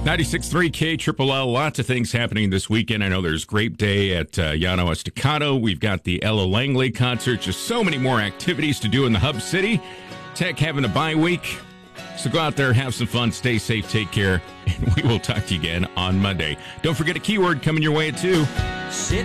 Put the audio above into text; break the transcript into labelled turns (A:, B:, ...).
A: 96.3 KLLL, lots of things happening this weekend. I know there's Grape Day at Llano Estacado. We've got the Ella Langley concert. Just so many more activities to do in the Hub City. Tech having a bye week. So go out there, have some fun, stay safe, take care, and we will talk to you again on Monday. Don't forget a keyword coming your way, too.